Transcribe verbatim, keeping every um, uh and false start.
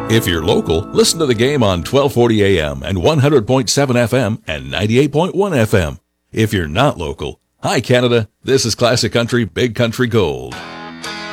If you're local, listen to the game on twelve forty A M and one hundred point seven F M and ninety-eight point one F M. If you're not local, hi Canada, this is Classic Country Big Country Gold.